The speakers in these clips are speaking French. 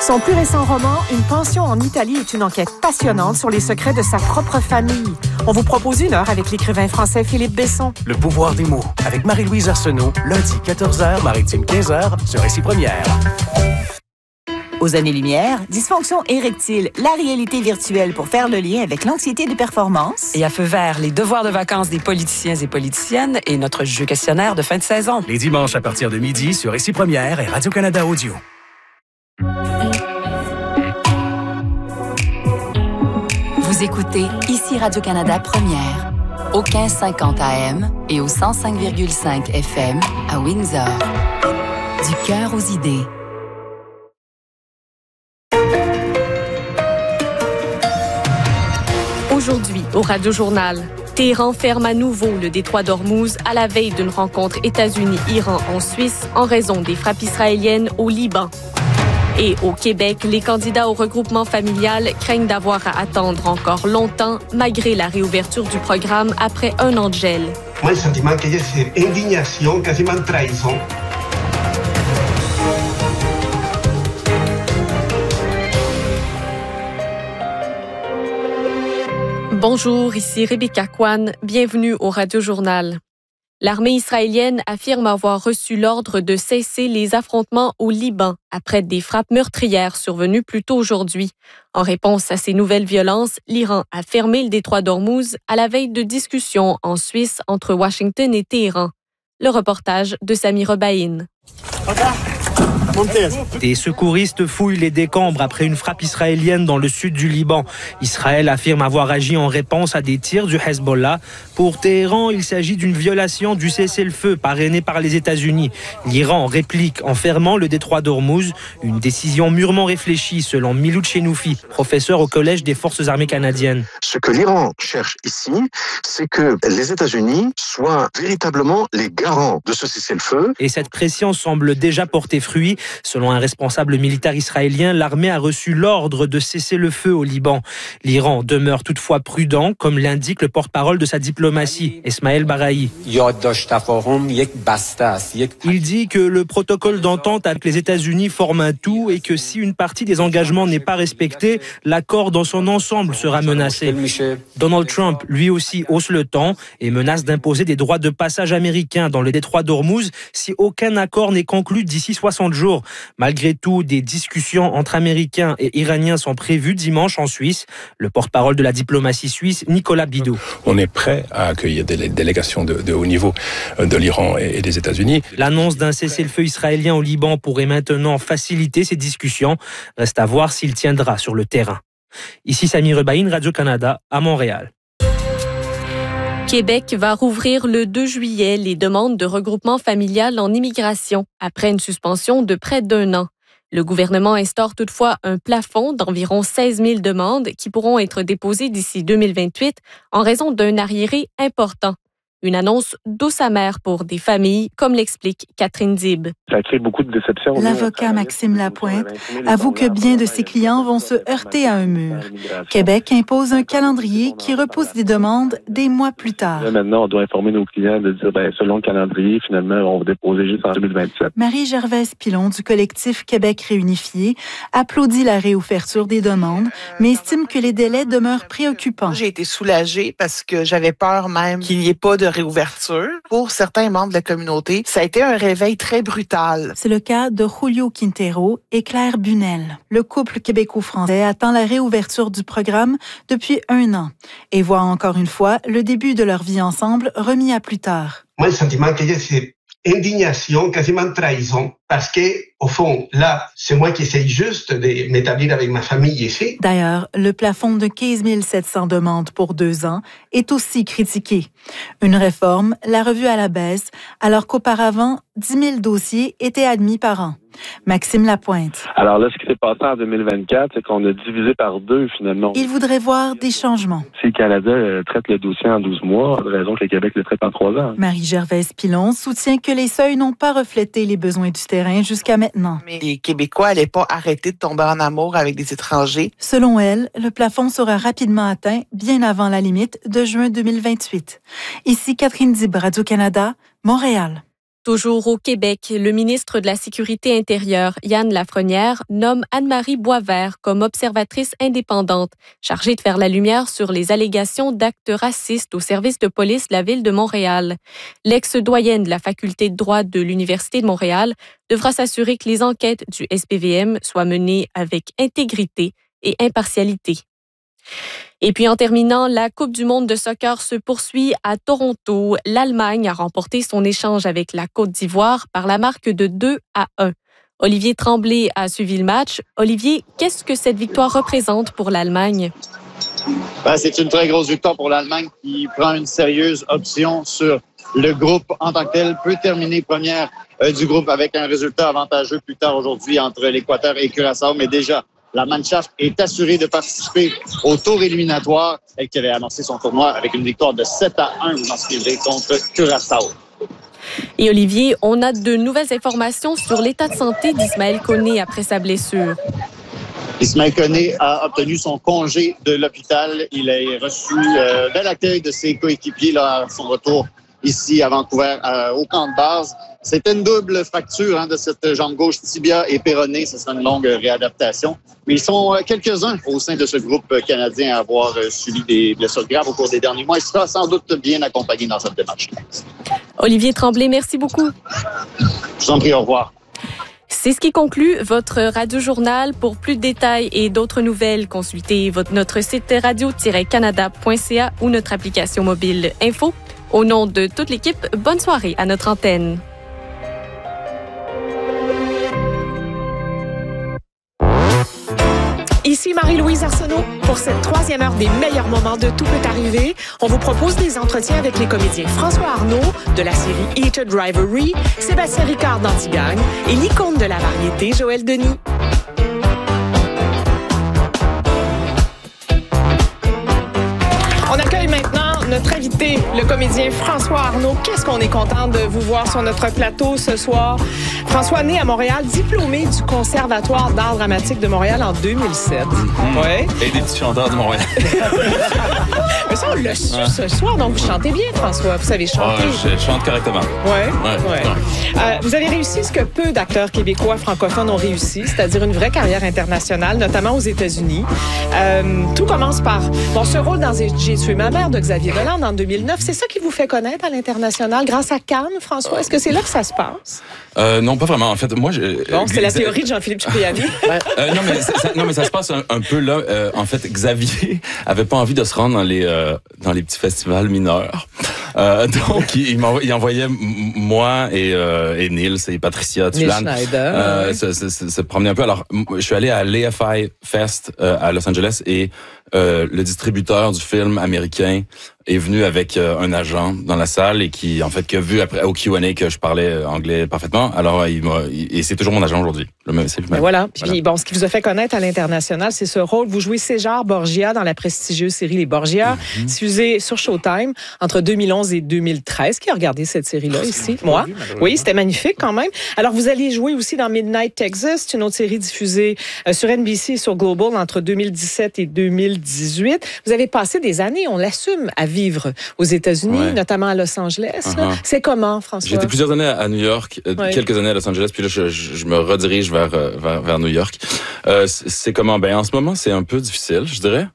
Son plus récent roman, Une pension en Italie, est une enquête passionnante sur les secrets de sa propre famille. On vous propose 1 heure avec l'écrivain français Philippe Besson. Le pouvoir des mots, avec Marie-Louise Arsenault, lundi 14h, maritime 15h, sur Récit Première. Aux années-lumière, dysfonction érectile, la réalité virtuelle pour faire le lien avec l'anxiété de performance. Et à feu vert, les devoirs de vacances des politiciens et politiciennes et notre jeu questionnaire de fin de saison. Les dimanches à partir de midi sur Récit Première et Radio-Canada Audio. Vous écoutez ici Radio-Canada Première, au 1550 AM et au 105,5 FM à Windsor. Du cœur aux idées. Aujourd'hui, au Radio-Journal, Téhéran ferme à nouveau le détroit d'Ormuz à la veille d'une rencontre États-Unis-Iran en Suisse en raison des frappes israéliennes au Liban. Et au Québec, les candidats au regroupement familial craignent d'avoir à attendre encore longtemps malgré la réouverture du programme après 1 an de gel. Moi, le sentiment qu'il y a, c'est indignation, quasiment trahison. Bonjour, ici Rebecca Kwan. Bienvenue au Radio-Journal. L'armée israélienne affirme avoir reçu l'ordre de cesser les affrontements au Liban après des frappes meurtrières survenues plus tôt aujourd'hui. En réponse à ces nouvelles violences, l'Iran a fermé le détroit d'Ormuz à la veille de discussions en Suisse entre Washington et Téhéran. Le reportage de Sami Rebaïn. Des secouristes fouillent les décombres après une frappe israélienne dans le sud du Liban. Israël affirme avoir agi en réponse à des tirs du Hezbollah. Pour Téhéran, il s'agit d'une violation du cessez-le-feu parrainé par les États-Unis. L'Iran réplique en fermant le détroit d'Ormuz, une décision mûrement réfléchie selon Milou Chenoufi, professeur au Collège des Forces armées canadiennes. Ce que l'Iran cherche ici, c'est que les États-Unis soient véritablement les garants de ce cessez-le-feu. Et cette pression semble déjà porter fruit. Selon un responsable militaire israélien, l'armée a reçu l'ordre de cesser le feu au Liban. L'Iran demeure toutefois prudent, comme l'indique le porte-parole de sa diplomatie, Esmaël Barahi. Il dit que le protocole d'entente avec les États-Unis forme un tout et que si une partie des engagements n'est pas respectée, l'accord dans son ensemble sera menacé. Donald Trump, lui aussi, hausse le ton et menace d'imposer des droits de passage américains dans le détroit d'Ormuz si aucun accord n'est conclu d'ici 60 jours. Malgré tout, des discussions entre Américains et Iraniens sont prévues dimanche en Suisse. Le porte-parole de la diplomatie suisse, Nicolas Bidot. On est prêt à accueillir des délégations de haut niveau de l'Iran et des États-Unis. L'annonce d'un cessez-le-feu israélien au Liban pourrait maintenant faciliter ces discussions. Reste à voir s'il tiendra sur le terrain. Ici Sami Rebaïn, Radio-Canada, à Montréal. Québec va rouvrir le 2 juillet les demandes de regroupement familial en immigration après une suspension de près d'1 an. Le gouvernement instaure toutefois un plafond d'environ 16 000 demandes qui pourront être déposées d'ici 2028 en raison d'un arriéré important. Une annonce douce amère pour des familles, comme l'explique Catherine Dib. Ça crée beaucoup de déception. L'avocat Maxime Lapointe avoue que bien de ses clients vont se heurter à un mur. Québec impose un calendrier qui repousse des demandes des mois plus tard. Là, maintenant, on doit informer nos clients de dire, selon le calendrier, finalement, on va déposer juste en 2027. Marie-Gervaise Pilon du collectif Québec réunifié applaudit la réouverture des demandes, mais estime que les délais demeurent préoccupants. J'ai été soulagée parce que j'avais peur même qu'il n'y ait pas de réouverture. Pour certains membres de la communauté, ça a été un réveil très brutal. C'est le cas de Julio Quintero et Claire Bunel. Le couple québéco-français attend la réouverture du programme depuis 1 an et voit encore une fois le début de leur vie ensemble remis à plus tard. Moi, le sentiment qu'il y a, c'est indignation, quasiment trahison, parce que, au fond, là, c'est moi qui essaye juste de m'établir avec ma famille ici. D'ailleurs, le plafond de 15 700 demandes pour 2 ans est aussi critiqué. Une réforme l'a revue à la baisse, alors qu'auparavant, 10 000 dossiers étaient admis par an. Maxime Lapointe. Alors là, ce qui s'est passé en 2024, c'est qu'on a divisé par 2, finalement. Il voudrait voir des changements. Si le Canada traite le dossier en 12 mois, de raison que le Québec le traite en 3 ans. Marie-Gervaise Pilon soutient que les seuils n'ont pas reflété les besoins du terrain jusqu'à maintenant. Mais les Québécois n'allaient pas arrêter de tomber en amour avec des étrangers. Selon elle, le plafond sera rapidement atteint bien avant la limite de juin 2028. Ici Catherine Dib, Radio-Canada, Montréal. Toujours au Québec, le ministre de la Sécurité intérieure, Yann Lafrenière, nomme Anne-Marie Boisvert comme observatrice indépendante, chargée de faire la lumière sur les allégations d'actes racistes au service de police de la Ville de Montréal. L'ex-doyenne de la Faculté de droit de l'Université de Montréal devra s'assurer que les enquêtes du SPVM soient menées avec intégrité et impartialité. Et puis en terminant, la Coupe du monde de soccer se poursuit à Toronto. L'Allemagne a remporté son échange avec la Côte d'Ivoire par la marque de 2-1. Olivier Tremblay a suivi le match. Olivier, qu'est-ce que cette victoire représente pour l'Allemagne? C'est une très grosse victoire pour l'Allemagne qui prend une sérieuse option sur le groupe en tant que tel, peut terminer première du groupe avec un résultat avantageux plus tard aujourd'hui entre l'Équateur et Curaçao, mais déjà la Mannschaft est assurée de participer au tour éliminatoire, elle qui avait annoncé son tournoi avec une victoire de 7-1 dans ce qu'il est contre Curaçao. Et Olivier, on a de nouvelles informations sur l'état de santé d'Ismaël Koné après sa blessure. Ismaël Koné a obtenu son congé de l'hôpital. Il a reçu bel accueil de ses coéquipiers là, à son retour ici à Vancouver au camp de base. C'était une double fracture de cette jambe gauche, tibia et péroné. Ce sera une longue réadaptation. Mais ils sont quelques-uns au sein de ce groupe canadien à avoir subi des blessures graves au cours des derniers mois. Il sera sans doute bien accompagné dans cette démarche. Olivier Tremblay, merci beaucoup. Je vous en prie, au revoir. C'est ce qui conclut votre Radio-Journal. Pour plus de détails et d'autres nouvelles, consultez notre site radio-canada.ca ou notre application mobile Info. Au nom de toute l'équipe, bonne soirée à notre antenne. Ici Marie-Louise Arsenault. Pour cette 3e heure des meilleurs moments de Tout peut arriver, on vous propose des entretiens avec les comédiens François Arnaud de la série Heated Rivalry, Sébastien Ricard d'Antigagne et l'icône de la variété Joël Denis. On accueille maintenant notre invité, le comédien François Arnaud. Qu'est-ce qu'on est content de vous voir sur notre plateau ce soir. François, né à Montréal, diplômé du Conservatoire d'art dramatique de Montréal en 2007. Ouais. Et des petits chanteurs de Montréal. Mais ça, on l'a su ce soir, donc vous chantez bien, François. Vous savez chanter. Je chante correctement. Ouais. Vous avez réussi ce que peu d'acteurs québécois francophones ont réussi, c'est-à-dire une vraie carrière internationale, notamment aux États-Unis. Tout commence par ce rôle dans J'ai tué ma mère de Xavier Dolan en 2009. C'est ça qui vous fait connaître à l'international grâce à Cannes, François? Est-ce que c'est là que ça se passe? Non, pas vraiment. En fait, moi, c'est la théorie de Jean-Philippe Cipriani. non, mais ça se passe un peu là. En fait, Xavier avait pas envie de se rendre dans les petits festivals mineurs. Donc, il envoyait moi et Nils et Patricia Tulane se promener un peu. Alors, je suis allé à l'AFI Fest à Los Angeles et le distributeur du film américain est venu avec un agent dans la salle et qui a vu après au Q&A que je parlais anglais parfaitement. Alors, et c'est toujours mon agent aujourd'hui. Voilà. Puis ce qui vous a fait connaître à l'international, c'est ce rôle. Vous jouez César Borgia dans la prestigieuse série Les Borgia, diffusée sur Showtime entre 2011 et 2013. Qui a regardé cette série-là ici? Moi. Oui, c'était magnifique quand même. Alors, vous allez jouer aussi dans Midnight Texas, une autre série diffusée sur NBC et sur Global entre 2017 et 2018. Vous avez passé des années, on l'assume, à vivre aux États-Unis, notamment à Los Angeles. C'est comment, François? J'étais plusieurs années à New York, quelques années à Los Angeles, puis là, je me redirige vers New York. C'est comment? En ce moment, c'est un peu difficile, je dirais,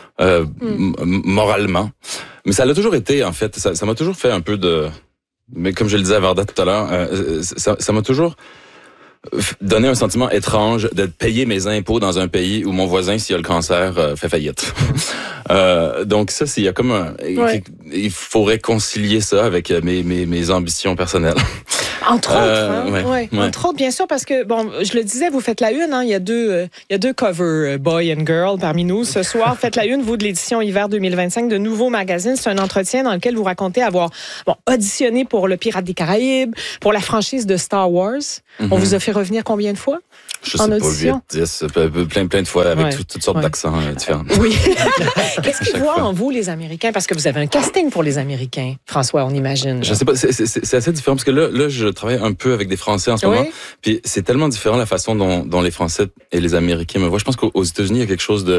moralement. Mais ça l'a toujours été, en fait. Ça m'a toujours fait un peu de... Mais comme je le disais à Varda tout à l'heure, ça m'a toujours donné un sentiment étrange de payer mes impôts dans un pays où mon voisin, s'il a le cancer, fait faillite. Donc ça, il y a comme il faut réconcilier ça avec mes ambitions personnelles. Entre autres, entre autres, bien sûr, parce que, je le disais, vous faites la une, il y a deux covers, Boy and Girl, parmi nous. Ce soir, faites la une, vous, de l'édition hiver 2025 de Nouveau Magazine. C'est un entretien dans lequel vous racontez avoir auditionné pour Le Pirate des Caraïbes, pour la franchise de Star Wars. On vous a fait revenir combien de fois? Je sais audition? Pas, 10, plein de fois, avec toutes sortes d'accents différents. Oui. Qu'est-ce qu'ils voient en vous, les Américains? Parce que vous avez un casting pour les Américains, François, on imagine. Je sais pas, c'est assez différent, parce que là, je travaille un peu avec des Français en ce moment, puis c'est tellement différent la façon dont les Français et les Américains me voient. Je pense qu'aux États-Unis, il y a quelque chose de...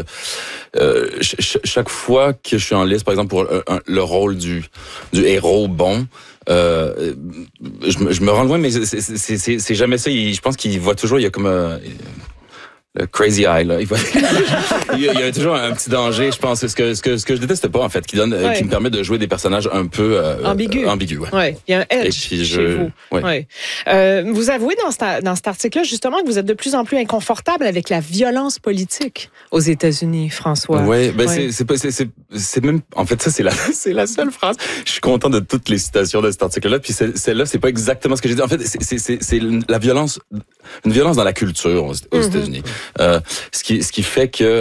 chaque fois que je suis en liste, par exemple, pour le rôle du héros bon, je me rends loin, mais c'est jamais ça. Je pense qu'il voit toujours, il y a comme le crazy eye, là. Il y a toujours un petit danger, je pense. Ce que je déteste pas, en fait, qui me permet de jouer des personnages un peu ambigus. Ouais. Ouais. Il y a un edge. Et puis chez vous. Ouais. Vous avouez dans cet article-là, justement, que vous êtes de plus en plus inconfortable avec la violence politique aux États-Unis, François. Oui, c'est même, en fait, ça, c'est la seule phrase. Je suis content de toutes les citations de cet article-là. Puis celle-là, c'est pas exactement ce que j'ai dit. En fait, c'est la violence, une violence dans la culture aux États-Unis. Ce qui fait que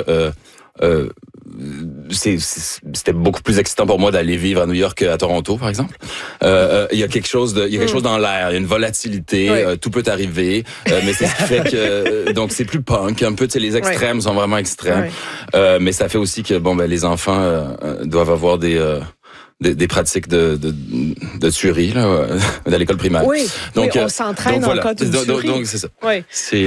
c'était beaucoup plus excitant pour moi d'aller vivre à New York qu'à Toronto, par exemple. Il y a quelque chose quelque chose dans l'air, il y a une volatilité, tout peut arriver, mais c'est ce qui fait que donc c'est plus punk, un peu, tu sais, les extrêmes sont vraiment extrêmes. Mais ça fait aussi que les enfants doivent avoir des pratiques de tuerie là à l'école primaire. Oui, donc on s'entraîne en cas de tuerie. Donc c'est ça. Oui. C'est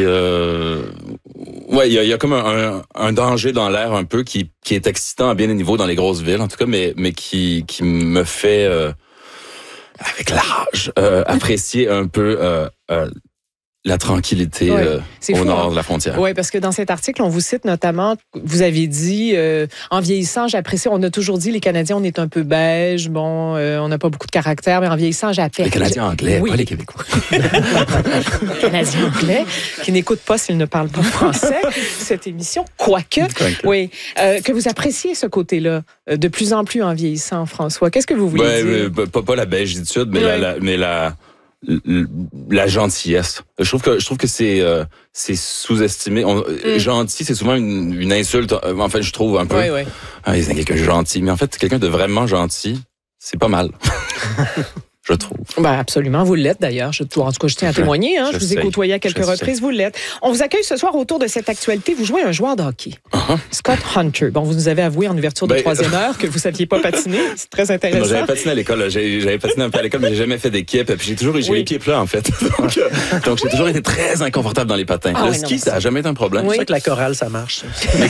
il y a comme un danger dans l'air un peu qui est excitant à bien des niveaux dans les grosses villes en tout cas, mais qui me fait avec l'âge apprécier un peu la tranquillité au nord de la frontière. Oui, parce que dans cet article, on vous cite notamment, vous avez dit, en vieillissant, j'apprécie, on a toujours dit, les Canadiens, on est un peu beige, on n'a pas beaucoup de caractère, mais en vieillissant, j'apprécie. Les Canadiens anglais, pas les Québécois. Les Canadiens anglais, qui n'écoutent pas s'ils ne parlent pas français, cette émission, quoique. Oui, que vous appréciez ce côté-là, de plus en plus en vieillissant, François. Qu'est-ce que vous voulez dire? Pas la beigitude, mais la gentillesse. Je trouve que c'est sous-estimé. Gentil, c'est souvent une insulte. En fait, je trouve un peu. Oui. C'est quelqu'un de gentil, mais en fait, quelqu'un de vraiment gentil, c'est pas mal. Je trouve. Absolument, vous l'êtes d'ailleurs. En tout cas, je tiens à témoigner. Je vous ai côtoyé à quelques reprises, vous l'êtes. On vous accueille ce soir autour de cette actualité. Vous jouez un joueur de hockey, Scott Hunter. Bon, vous nous avez avoué en ouverture de troisième heure que vous ne saviez pas patiner. C'est très intéressant. J'avais patiné à l'école. J'avais patiné un peu à l'école, mais j'ai jamais fait d'équipe. Puis j'ai toujours eu les pieds plats, en fait. Donc j'ai toujours été très inconfortable dans les patins. Le ski, ça n'a jamais été un problème. C'est vrai que la chorale, ça marche.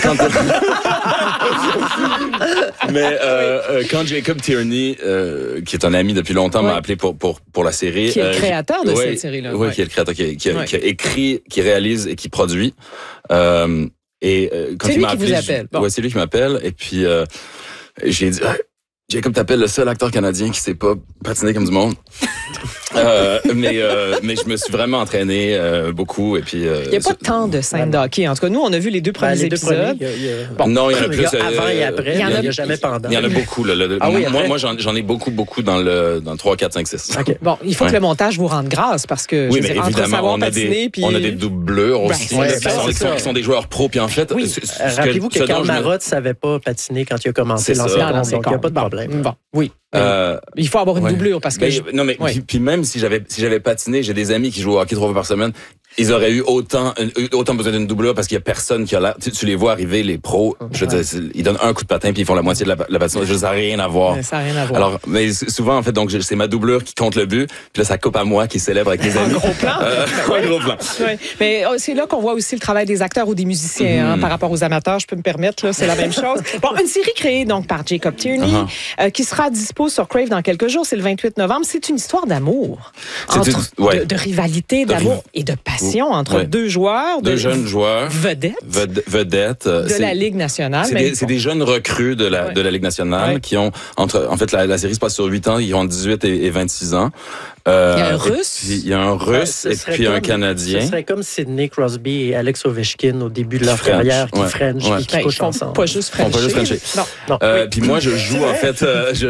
Mais quand Jacob Tierney, qui est un ami depuis longtemps, m'a appelé pour la série. Qui est le créateur de cette série-là. Oui, qui est le créateur, qui a écrit, qui réalise et qui produit. Quand il m'a appelé, vous appelle. C'est lui qui m'appelle. Et puis j'ai dit, Jacob, t'appelles le seul acteur canadien qui sait pas patiner comme du monde. Mais je me suis vraiment entraîné beaucoup. Et puis il n'y a pas tant de scènes de hockey. En tout cas, nous, on a vu les deux premiers épisodes. Non, il y en a plus. Avant et après. Il n'y a jamais pendant. Il y en a beaucoup. Là. Moi, j'en ai beaucoup dans le 3, 4, 5, 6. Okay. Bon, il faut que le montage vous rende grâce parce que mais évidemment, on a des doubleurs aussi qui sont des joueurs pros. Puis en fait, rappelez-vous que Karl Marotte ne savait pas patiner quand il a commencé l'ancien compte, donc il n'y a pas de problème. Bon, oui. Il faut avoir une doublure parce que puis même si j'avais patiné, j'ai des amis qui jouent au hockey 3 fois par semaine. Ils auraient eu autant besoin d'une doublure parce qu'il y a personne qui a l'air. Tu les vois arriver, les pros. Je veux dire, ils donnent un coup de patin puis ils font la moitié de la patinoire. Ça n'a rien à voir. Ça n'a rien à voir. Alors, mais souvent en fait, donc c'est ma doublure qui compte le but. Puis là, ça coupe à moi qui célèbre avec les amis. Un gros plan. Un gros plan. Mais c'est là qu'on voit aussi le travail des acteurs ou des musiciens par rapport aux amateurs. Je peux me permettre, là, c'est la même chose. Bon, une série créée donc par Jacob Tierney qui sera dispo sur Crave dans quelques jours. C'est le 28 novembre. C'est une histoire d'amour, de rivalité, d'amour et de passion entre deux joueurs, deux jeunes joueurs, vedettes de la Ligue nationale. C'est des jeunes recrues de la Ligue nationale qui ont en fait la série se passe sur 8 ans, ils ont 18 et 26 ans. Il y a un Russe. Il y a un Russe et puis un Canadien. Ce serait comme Sidney Crosby et Alex Ovechkin au début de leur carrière qui French et qui couchent ensemble. Pas juste Frencher. Non. Puis moi, je joue en fait...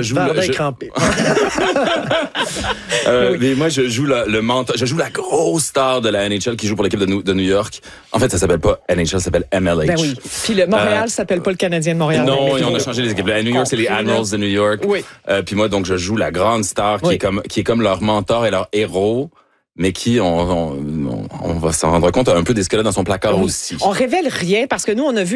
Mais moi, je joue le mentor. Je joue la grosse star de la NHL qui joue pour l'équipe de New York. En fait, ça s'appelle pas NHL, ça s'appelle MLH. Ben oui. Puis le Montréal s'appelle pas le Canadien de Montréal. Non, on a changé les équipes. À New York, c'est les Admirals de New York. Oui. Puis moi, donc, je joue la grande star qui est comme leur mentor et leur héros, mais qui, on va s'en rendre compte, a un peu des squelettes dans son placard aussi. On révèle rien parce que nous, on a vu